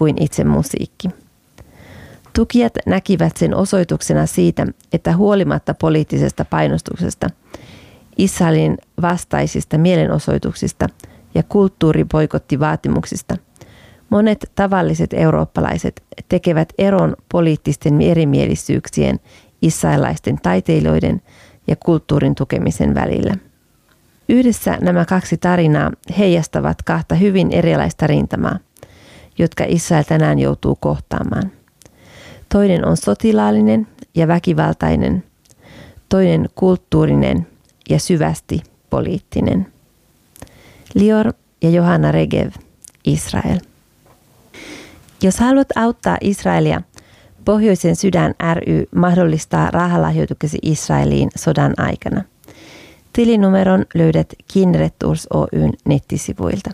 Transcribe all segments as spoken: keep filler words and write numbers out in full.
kuin itse musiikki. Tukijat näkivät sen osoituksena siitä, että huolimatta poliittisesta painostuksesta, Israelin vastaisista mielenosoituksista ja kulttuuriboikottivaatimuksista, monet tavalliset eurooppalaiset tekevät eron poliittisten erimielisyyksien, israelaisten taiteilijoiden ja kulttuurin tukemisen välillä. Yhdessä nämä kaksi tarinaa heijastavat kahta hyvin erilaista rintamaa, jotka Israel tänään joutuu kohtaamaan. Toinen on sotilaallinen ja väkivaltainen, toinen kulttuurinen ja syvästi poliittinen. Lior ja Johanna Regev, Israel. Jos haluat auttaa Israelia, Pohjoisen sydän ry mahdollistaa rahalahjoituksesi Israeliin sodan aikana. Tilinumeron löydät Kindred Tours Oyn nettisivuilta.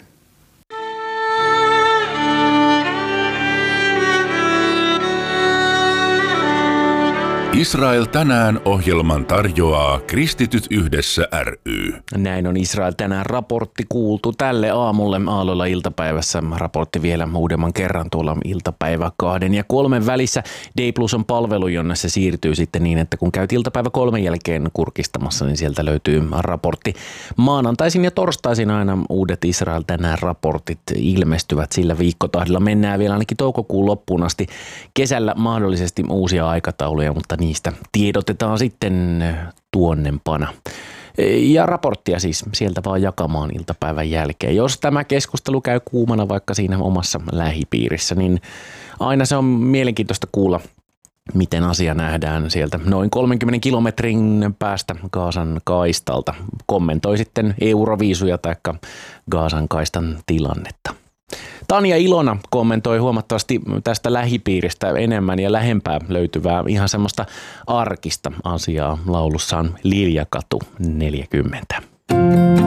Israel tänään -ohjelman tarjoaa Kristityt yhdessä ry. Näin on Israel tänään -raportti kuultu tälle aamulle Aalloilla iltapäivässä. Raportti vielä uudemman kerran tuolla iltapäivä kahden ja kolmen välissä. D Plus on palvelu, jonne se siirtyy sitten niin, että kun käyt iltapäivä kolmen jälkeen kurkistamassa, niin sieltä löytyy raportti. Maanantaisin ja torstaisin aina uudet Israel tänään -raportit ilmestyvät sillä viikkotahdilla. Mennään vielä ainakin toukokuun loppuun asti. Kesällä mahdollisesti uusia aikatauluja, mutta niistä tiedotetaan sitten tuonnempana. Ja raporttia siis sieltä vaan jakamaan iltapäivän jälkeen. Jos tämä keskustelu käy kuumana vaikka siinä omassa lähipiirissä, niin aina se on mielenkiintoista kuulla, miten asia nähdään sieltä noin kolmenkymmenen kilometrin päästä Gazan kaistalta. Kommentoi sitten Euroviisuja tai Gazan kaistan tilannetta. Tanja Ilona kommentoi huomattavasti tästä lähipiiristä enemmän ja lähempää löytyvää ihan semmoista arkista asiaa laulussaan Liljakatu neljäkymmentä.